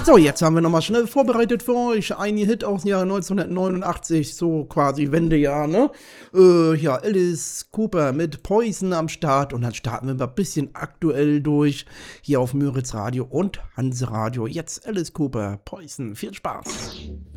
So, jetzt haben wir nochmal schnell vorbereitet für euch. Ein Hit aus dem Jahre 1989, so quasi Wendejahr, ne? Ja, Alice Cooper mit Poison am Start. Und dann starten wir mal ein bisschen aktuell durch. Hier auf Müritz Radio und Hanse Radio. Jetzt Alice Cooper, Poison. Viel Spaß.